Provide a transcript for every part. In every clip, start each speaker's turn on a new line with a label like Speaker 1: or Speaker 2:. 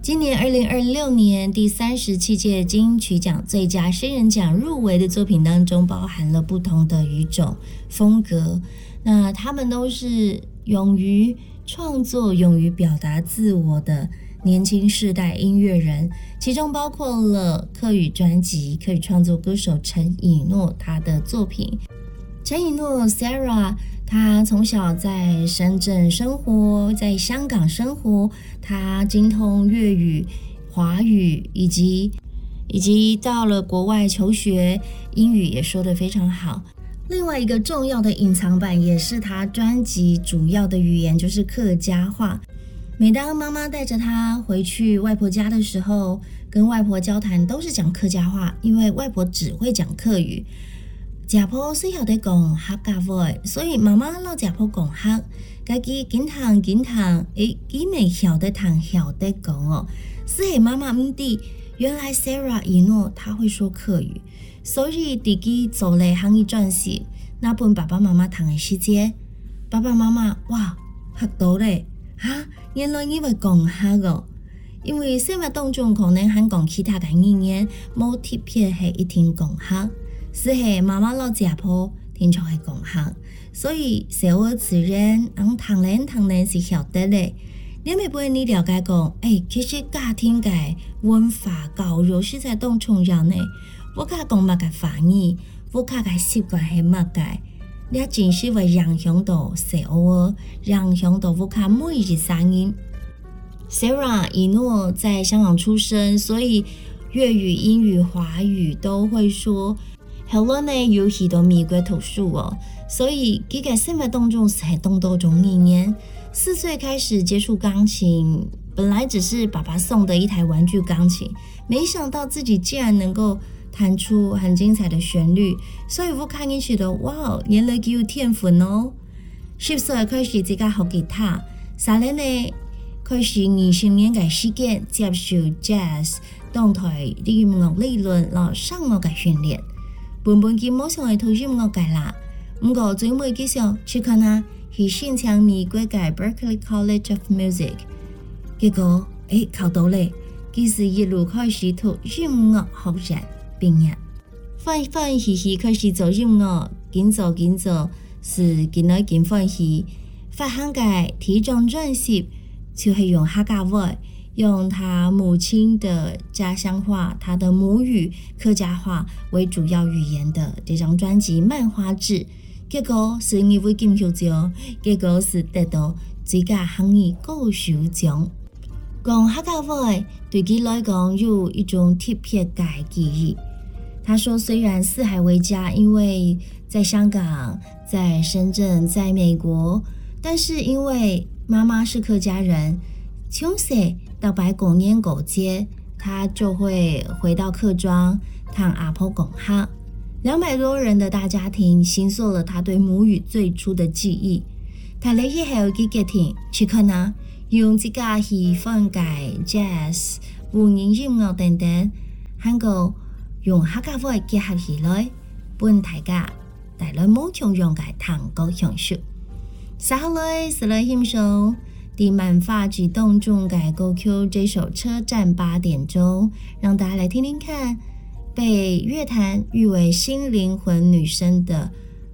Speaker 1: 今年2026年第37届金曲奖最佳新人奖入围的作品当中，包含了不同的语种风格，那他们都是勇于创作、勇于表达自我的年轻世代音乐人，其中包括了客语专辑、客语创作歌手陈以诺他的作品。陈以诺 Sarah， 她从小在深圳生活，在香港生活，她精通粤语、华语，以及到了国外求学，英语也说得非常好。另外一个重要的隐藏版，也是她专辑主要的语言，就是客家话。每当妈妈带着她回去外婆家的时候，跟外婆交谈都是讲客家话，因为外婆只会讲客语。家婆是晓得讲客家话，所以妈妈老家婆讲客，家己经常伊未晓得讲哦。是嘿妈妈唔知，原来 Sarah 以诺她会说客语，所以自己做了行业转型，那本爸爸妈妈谈的时间，爸爸妈妈哇吓到咧，原来你会讲客哦。因为生活当中可能还讲其他嘅语言，冇特别系一定讲客。是嘿妈妈老家婆经常会讲客，所以小我自然唐人是晓得咧。你咪不会你了解讲，其实家庭嘅文化教育是在当重要呢。我家讲乜嘅法语，我家嘅习惯系乜嘅，你真是会影响到小我，影响到我家每一声音。Sarah 以诺在香港出生，所以粤语、英语、华语都会说。後來呢，有許多美國讀書哦，所以佢嘅生活當中是很多種語言。4歲開始接觸鋼琴，本來只是爸爸送的一台玩具鋼琴，沒想到自己竟然能夠彈出很精彩的旋律，所以我看見覺得哇，原來佢有天分哦。10歲開始自己學吉他，3年呢開始20年嘅時間接受 jazz 當台啲音樂理論和聲樂嘅訓練。本佢冇想去投入音樂界啦，不過最尾佢想去看下去申請美國嘅 Berklee College of Music， 結果考到咧，佢是一路開始讀音樂學院畢業，歡喜開始做音樂，緊做是緊來緊歡喜，發行嘅第一張專輯就是用客家話。用他母親的家鄉話，他的母語客家話為主要語言的這張專輯《漫花誌》，結果是因為金曲獎，結果是得到最佳行業歌手獎。講客家話對佢來講有一種特別嘅記憶。他說，雖然四海為家，因為在香港、在深圳、在美國，但是因為媽媽是客家人，從小到白狗年狗節，他就會回到客莊談阿婆講客。200多人的大家庭形塑了他對母語最初的記憶。他嚟以後嘅家庭去看啊，用自家喜歡嘅 jazz、古典音樂等等，能夠用客家話結合起來，幫大家帶來某種樣嘅彈歌享受。接下來是來欣賞第漫發舉動中改歌曲這首車站8點鐘，讓大家來聽聽看被樂壇譽為新靈魂女聲的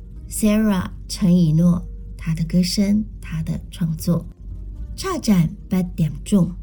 Speaker 1: Sarah 陳以諾，她的歌聲，她的創作。車站8點鐘。